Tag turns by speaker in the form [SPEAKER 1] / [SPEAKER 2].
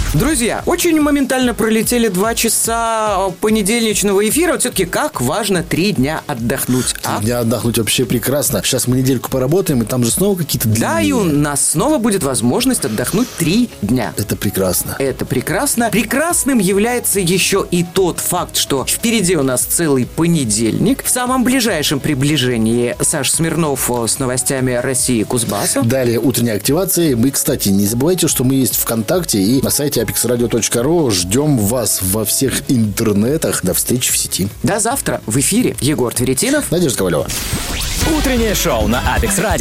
[SPEAKER 1] Друзья, очень моментально пролетели 2 часа понедельничного эфира. Вот все-таки как важно 3 дня отдохнуть,
[SPEAKER 2] 3 дня отдохнуть вообще прекрасно. Сейчас мы недельку поработаем, и там же снова какие-то длинные.
[SPEAKER 1] Да, и у нас снова будет возможность отдохнуть 3 дня.
[SPEAKER 2] Это прекрасно.
[SPEAKER 1] Это прекрасно. Прекрасным является еще и тот факт, что впереди у нас целый понедельник. В самом ближайшем приближении Саша Смирнов с новостями России и Кузбасса.
[SPEAKER 2] Далее утренняя активация. И, кстати, не забывайте, что мы есть ВКонтакте и на сайте apexradio.ru. Ждем вас во всех интернетах. До встречи в сети.
[SPEAKER 1] До завтра в эфире Егор Тверетинов,
[SPEAKER 2] Надежда Ковалева.
[SPEAKER 3] Утреннее шоу на Апекс Радио.